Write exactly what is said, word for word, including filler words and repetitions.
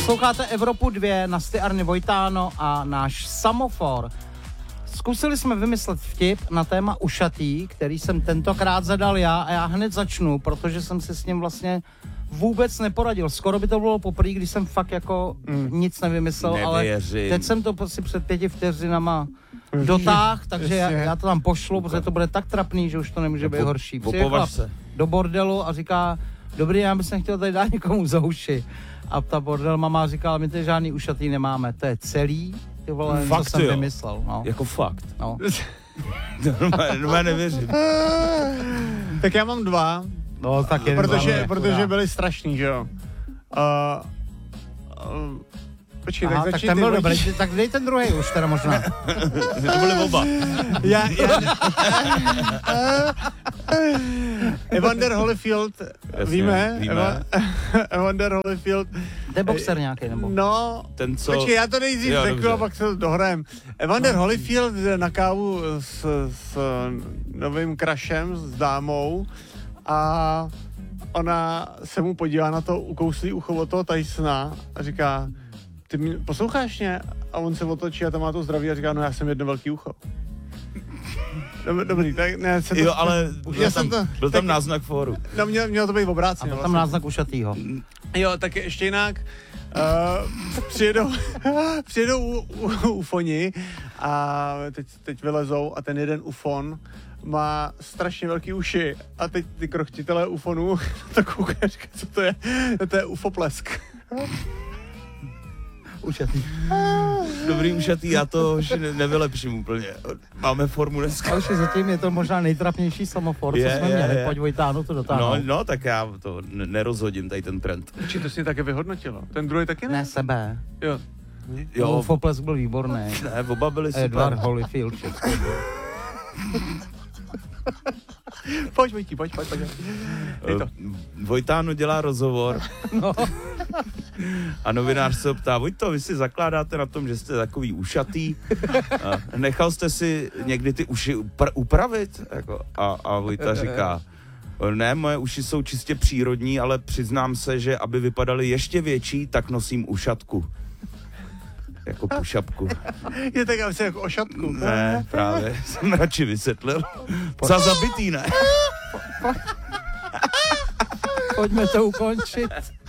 Posloucháte Evropu dva, Nasty, Arny, Vojtáno a náš Samofor. Zkusili jsme vymyslet vtip na téma ušatý, který jsem tentokrát zadal já a já hned začnu, protože jsem si s ním vlastně vůbec neporadil. Skoro by to bylo poprvé, když jsem fakt jako mm. nic nevymyslel, Nevěřím. Ale teď jsem to si před pěti vteřinama dotáh, takže já, já to tam pošlu, protože to bude tak trapný, že už to nemůže být horší. Přijde chlap do bordelu a říká, dobrý, já bych chtěl tady dát někomu za uši. A ta bordel mama říkala, my tady žádný ušatý nemáme, to je celý, ty vole, fakt, co jsem jo. vymyslel. No. Jako fakt. No. Normálně nevěřím. Tak já mám dva, No, tak jeden protože, dva, protože byli strašný, že jo. Uh, uh, počkej, Aha, tak tak začni ten ty, byl Vojti. dobrý, tak dej ten druhý už teda možná. To byli oba. Já, já... Evander Holyfield, Jasně, víme? víme. Eva, Evander Holyfield. To je boxer nějaký, nebo? No, Ten, co... počkej, já to nejdřív Jo, řeknu dobře. a pak se to dohrajem. Evander no. Holyfield jde na kávu s, s novým crushem, s dámou a ona se mu podívá na to ukouslý ucho od toho Tysona a říká, ty mě posloucháš mě? A on se otočí a tam má to zdraví a říká, no já jsem jedno velký ucho. Dob- Dobrý, tak ne, se to... Jo, ale byl já tam, jsem to, byl tak, tam náznak fóru. No, mělo, mělo to být A obráceně. byl tam náznak ušatýho. Jo, tak ještě jinak. Uh, přijedou, přijedou u, u, ufoni a teď, teď vylezou a ten jeden ufon má strašně velký uši a teď ty krochtitelé ufonů to koukají, říkají, co to je? To je ufoplesk. Ušatý. Dobrý ušatý, já to už ne- nevylepším úplně. Máme formu dneska. A už zatím je to možná nejtrapnější samofor, co Je, jsme je, měli. je. Pojď Vojtánu to dotáhnout. No, no, tak já to n- nerozhodím, tady ten trend. Či to si také vyhodnotilo? Ten druhý taky ne? Ne sebe. Jo. Jo. Ufoplesk byl výborný. Ne, oba byli super. Edward Holyfield, všechno. Pojď, Vojtí, pojď, pojď, pojď. Dej to. Vojtánu dělá rozhovor. No. A novinář se ptá, Vojto, vy si zakládáte na tom, že jste takový ušatý. A nechal jste si někdy ty uši upra- upravit? Jako, a, a Vojta říká, ne, moje uši jsou čistě přírodní, ale přiznám se, že aby vypadaly ještě větší, tak nosím ušatku. Jako pušapku. Je tak asi jako o šatku. Ne, právě, jsem radši vysvětlil. Za zabitý, ne? Pojďme to ukončit.